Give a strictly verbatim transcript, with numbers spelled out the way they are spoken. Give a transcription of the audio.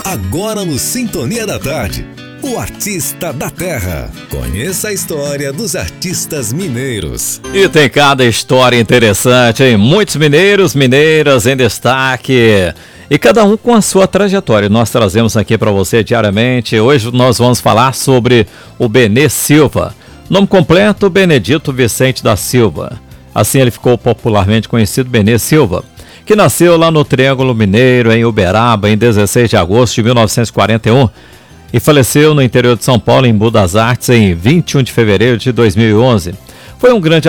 Agora no Sintonia da Tarde, o artista da terra. Conheça a história dos artistas mineiros. E tem cada história interessante, hein? Muitos mineiros, mineiras em destaque. E cada um com a sua trajetória. Nós trazemos aqui para você diariamente. Hoje nós vamos falar sobre o Benê Silva. Nome completo, Benedito Vicente da Silva. Assim ele ficou popularmente conhecido, Benê Silva, que nasceu lá no Triângulo Mineiro, em Uberaba, em dezesseis de agosto de mil novecentos e quarenta e um, e faleceu no interior de São Paulo, em Embu das Artes, em vinte e um de fevereiro de dois mil e onze. Foi um grande